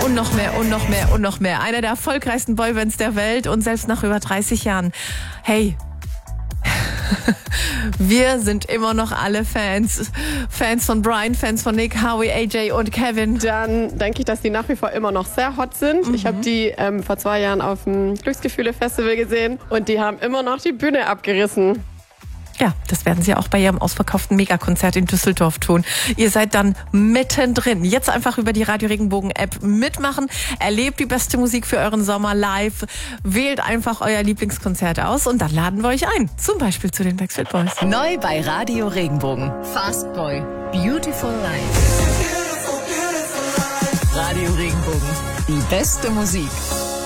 Und noch mehr und noch mehr und noch mehr. Einer der erfolgreichsten Boybands der Welt und selbst nach über 30 Jahren. Hey, wir sind immer noch alle Fans. Fans von Brian, Fans von Nick, Howie, AJ und Kevin. Dann denke ich, dass die nach wie vor immer noch sehr hot sind. Ich habe die vor 2 Jahren auf dem Glücksgefühle-Festival gesehen und die haben immer noch die Bühne abgerissen. Ja, das werden sie auch bei ihrem ausverkauften Megakonzert in Düsseldorf tun. Ihr seid dann mittendrin. Jetzt einfach über die Radio Regenbogen App mitmachen. Erlebt die beste Musik für euren Sommer live. Wählt einfach euer Lieblingskonzert aus und dann laden wir euch ein. Zum Beispiel zu den Backstreet Boys. Neu bei Radio Regenbogen. Fast Boy. Beautiful Life. Radio Regenbogen. Die beste Musik.